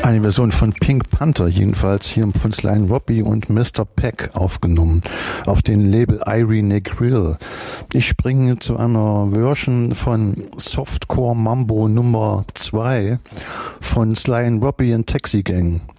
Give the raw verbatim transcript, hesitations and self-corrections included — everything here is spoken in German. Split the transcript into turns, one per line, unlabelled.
Eine Version von Pink Panther, jedenfalls hier von Sly and Robbie und Mister Peck aufgenommen, auf den Label Irene Grill. Ich springe zu einer Version von Softcore Mambo Nummer zwei von Sly and Robbie and Taxi Gang.